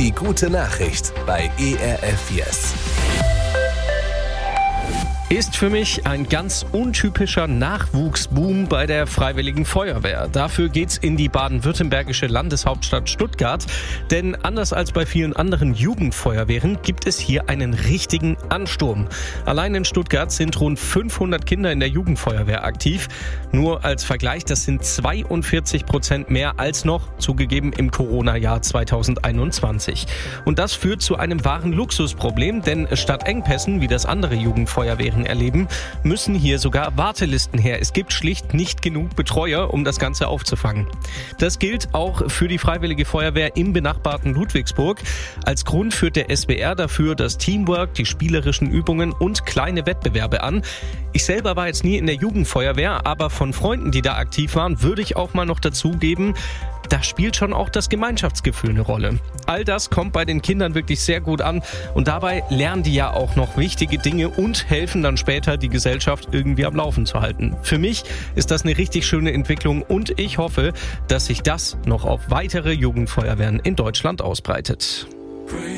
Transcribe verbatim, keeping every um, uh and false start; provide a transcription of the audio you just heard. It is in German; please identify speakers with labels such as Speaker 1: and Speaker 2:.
Speaker 1: Die gute Nachricht bei E R F Yes.
Speaker 2: Ist für mich ein ganz untypischer Nachwuchsboom bei der Freiwilligen Feuerwehr. Dafür geht's in die baden-württembergische Landeshauptstadt Stuttgart. Denn anders als bei vielen anderen Jugendfeuerwehren gibt es hier einen richtigen Ansturm. Allein in Stuttgart sind rund fünfhundert Kinder in der Jugendfeuerwehr aktiv. Nur als Vergleich, das sind zweiundvierzig Prozent mehr als noch, zugegeben, im Corona-Jahr zweitausendeinundzwanzig. Und das führt zu einem wahren Luxusproblem, denn statt Engpässen, wie das andere Jugendfeuerwehren erleben, müssen hier sogar Wartelisten her. Es gibt schlicht nicht genug Betreuer, um das Ganze aufzufangen. Das gilt auch für die Freiwillige Feuerwehr im benachbarten Ludwigsburg. Als Grund führt der S B R dafür das Teamwork, die spielerischen Übungen und kleine Wettbewerbe an. Ich selber war jetzt nie in der Jugendfeuerwehr, aber von Freunden, die da aktiv waren, würde ich auch mal noch dazugeben, da spielt schon auch das Gemeinschaftsgefühl eine Rolle. All das kommt bei den Kindern wirklich sehr gut an und dabei lernen die ja auch noch wichtige Dinge und helfen dann später, die Gesellschaft irgendwie am Laufen zu halten. Für mich ist das eine richtig schöne Entwicklung und ich hoffe, dass sich das noch auf weitere Jugendfeuerwehren in Deutschland ausbreitet.